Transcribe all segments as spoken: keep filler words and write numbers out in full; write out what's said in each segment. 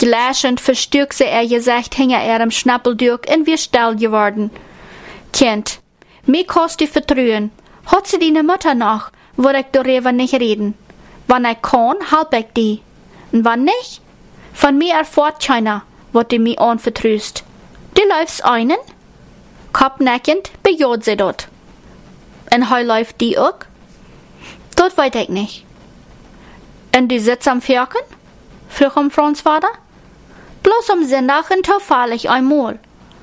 Gläschend verstürkt sie er gesagt, hinge er im Schnappel durch und wir still geworden. Kind, mir kost du vertrauen. Hat sie deine Mutter noch, würde ich darüber nicht reden. Wann ich kann, halb ich die. Und wann nicht? Von mir erfahrt keiner, was du mir anvertraust. Du läufst einen? Kopfneckend bejaht sie dort. Und heu läuft die auch? Dort weiß ich nicht. Und du sitzt am Ferken? Frug um Franz Vater. Bloß am Sonntag und zufällig einmal.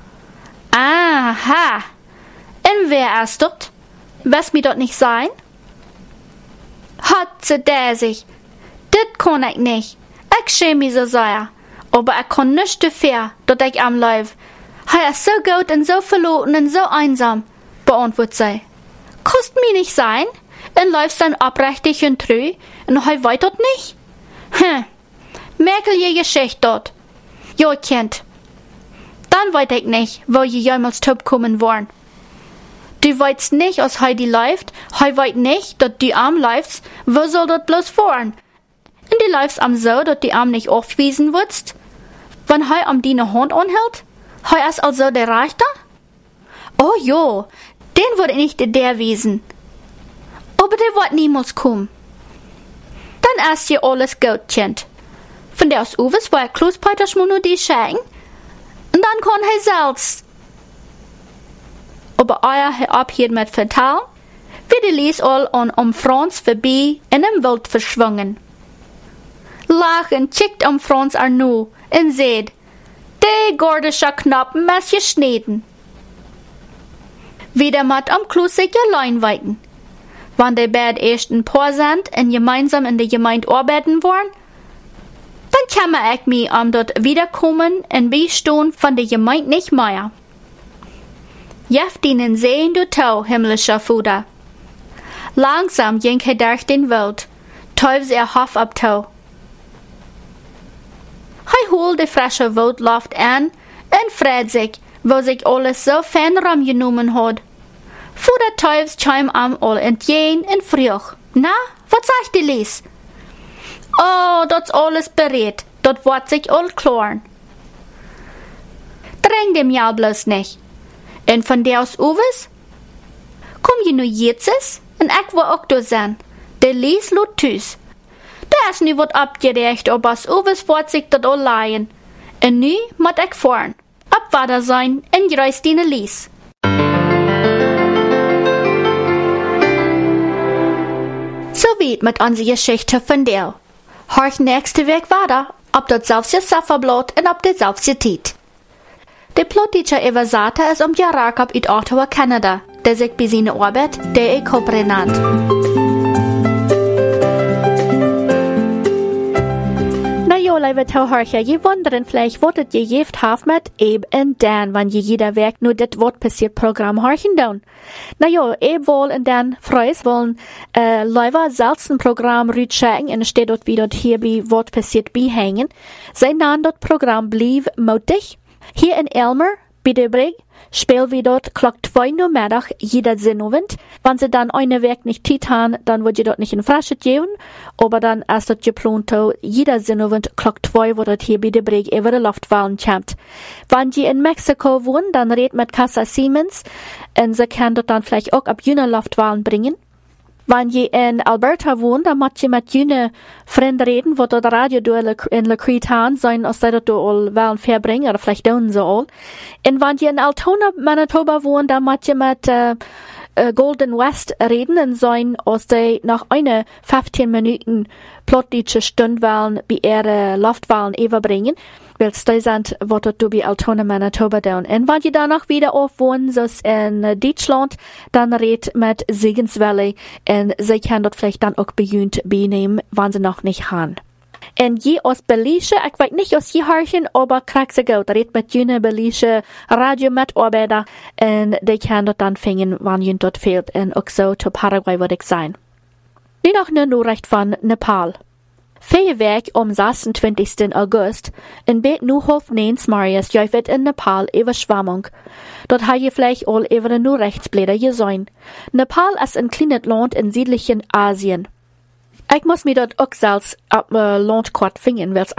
Aha. Und wer ist dort? Wirst mir dort nicht sein? Hat sie der sich. Das kann ich nicht. Ich schäme mich so sehr. Aber ich kann nicht dafür, dass ich am Lauf. Er ist so gut und so verloren und so einsam, beantwortet sie. Kannst mir nicht sein? Und läufst dann abrechtig und treu und heu weit dort nicht? Hm, merkel je Geschichte dort. Ja, Kind. Dann weiß ich nicht, wo je jemals top kommen wollen. Du weißt nicht, als heu die läuft, heu weiß nicht, dass du arm läufst, wo soll dort bloß fahren? Und du läufst am so, dass du arm nicht aufwiesen würdest? Wenn heu am deine Hand anhält? Heu ist also der Rechter? Oh jo, den würde nicht der wiesen. Aber der wird niemals kommen. Dann ist dir alles gut, Kind. Von der aus Uwes war Klaus Peters nur die schenken. Und dann kann er selbst. Aber euer Herr ab hier mit vertellen, wie die Lies all an um Franz vorbei in dem Wild verschwungen. Lachen schickt um Franz Arno und seht, die gordische Knappen muss geschnitten. Wieder mit am Klaus sich allein weiten. Wann die beiden erst ein paar sind und gemeinsam in der Gemeinde arbeiten wollen, dann kann ich mich am dort wiederkommen und beistehen von der Gemeinde nicht mehr. Jeft ihnen sehen du Tau, himmlischer Vater. Langsam ging er durch den Wald, teufels er Hoff ab Tau. Er holt die frische Waldluft an und freut sich, wo sich alles so fein genommen hat. Vor der Teufels kam am all entgehen und frug, na, was sagt die Lies? Oh, das alles berät, dort wird sich all klären. Dräng dem ja bloß nicht. Und von der aus Uwes? Komm je nu jetzt und ich will auch da sein. Der Lies lud tüs. Da ist nie wat abgerecht, aber aus Uwes wird sich dat all leihen. Und nu muss ich fahren. Abwader sein und greis deine Lies. So weit mit unserer Geschichte von der. Horch nächste Weg weiter, ob das selbst Safferblatt und ob das selbst Tiet. Der Plotteacher Eva Sata ist um die Rakab in Ottawa, Kanada, der sich bei seiner Arbeit der E-Copre nennt. Na jo, liebe Tauhorcher, je wundern vielleicht, was je jeft haft mit Eb und Dan, wann je jeder Werk nur das Wort passiert Programm horchen down. Na jo, Eb wohl und Dan freus wollen, äh, leider selbst ein Programm rütschägen und steht dort wie dort hier bei Wort passiert behängen. Sein Name dort Programm blieb mutig. Hier in Elmer, bei der Brig, spielen wir dort klock zwei Uhr Mittag jeder Sinnowend. Wenn sie dann eine Werk nicht tit haben, dann wird ihr dort nicht in Frasche gehen, aber dann ist dort geplant, jeder Sinnowend klock zwei, wo dort hier bei der Brig über die Luftwahlen kommt. Wenn ihr in Mexiko wohnt, dann redet mit Casa Siemens, und sie kann dort dann vielleicht auch ab jüne Luftwahlen bringen. Wenn ihr in Alberta wohnt, dann müsst ihr mit jüne Freunden reden, wo dort Radio in Le Crete haben, sein, als sie dort all Wahlen verbringen, oder vielleicht tun sie all. Und wenn ihr in Altona, Manitoba wohnt, dann müsst ihr mit äh, äh, Golden West reden, und sein, als sie nach einer fünfzehn Minuten plötzliche Stundwahlen bei ihren Luftwahlen überbringen. Weil die sind, wo dort bei Altona, Manitoba down. Und wenn ihr danach wieder aufwohnen, so in Deutschland, dann redet mit Siegenswelle, und sie kann dort vielleicht dann auch bejunt benehmen, wenn sie noch nicht haben. Und je aus Belische, ich weiß nicht aus je Harchen, aber kriegt sie gut, redet mit jene Belische Radio-Mitarbeiter, und die kann dort dann fingen, wenn jün dort fehlt, und auch so zu Paraguay würde ich sein. Nun noch eine Nachricht von Nepal. Feuerwerk am sechsundzwanzigsten August in Bet Nuhof Nens Marius jäufet in Nepal Überschwemmung. Dort ha je vielleicht all über den Nachrichtsblätter gesehen. Nepal ist ein kleines Land in südlichen Asien. Ich muss mir dort auch selbst ab äh, Landkart finden, weil's